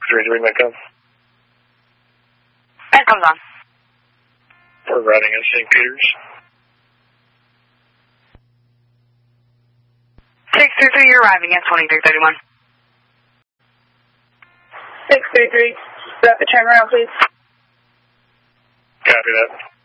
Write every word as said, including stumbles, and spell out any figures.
three three, may come. That comes on. We're riding in Saint Peter's. six three three, you're arriving at twenty-three thirty-one. six three three, turn around, please. Copy that.